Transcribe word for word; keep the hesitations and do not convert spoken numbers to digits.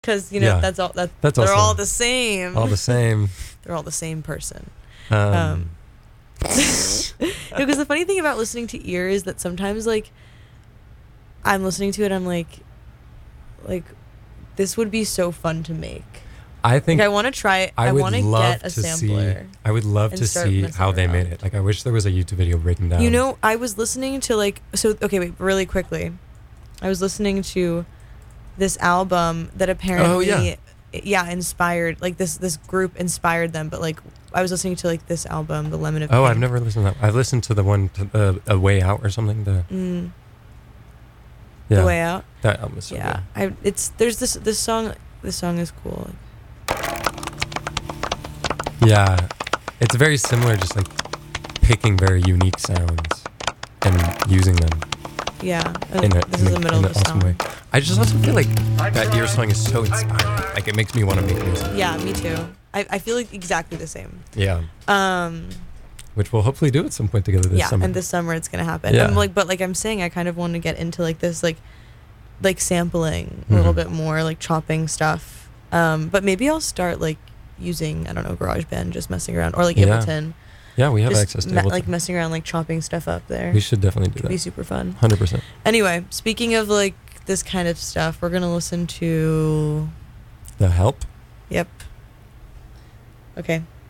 because you know Yeah. that's all. That That's they're also all the same. all the same. They're all the same person. Um, Um, Because the funny thing about listening to Ear is that sometimes like I'm listening to it, I'm like, like this would be so fun to make. I think Like, I want to try. I, I, would want to love get a to sampler. see. I would love and to start see messing how they made around. it. Like I wish there was a YouTube video breaking down. You know, I was listening to like so. Okay, wait, really quickly. I was listening to this album that apparently, Oh, yeah. yeah, inspired like this. This group inspired them, but like I was listening to like this album, The Lemon of Oh, Pink. I've never listened to that. I've listened to the one, to, uh, A Way Out or something. The Mm, yeah, The Way Out. that album is so Yeah, I. It's there's this this song. This song is cool. good. Yeah, it's very similar. Just like picking very unique sounds and using them Yeah, and in a, this in is a- the middle in of an the awesome song. way. I just also feel like that Ear song is so inspiring. Like it makes me want to make music. Yeah, me too. I, I feel like exactly the same. Yeah, Um, which we'll hopefully do at some point together this yeah, summer. and this summer it's gonna happen. Yeah. I'm like, but like I'm saying, I kind of want to get into like this, like, like sampling a little Mhm. bit more, like chopping stuff. Um, but maybe I'll start like using I don't know GarageBand, just messing around, or like Yeah. Ableton, yeah, we have just access to me- Ableton. like messing around, like chopping stuff up there. We should definitely do Could be that. super fun. Hundred percent. Anyway, speaking of like this kind of stuff, we're gonna listen to. The Help. Yep. Okay.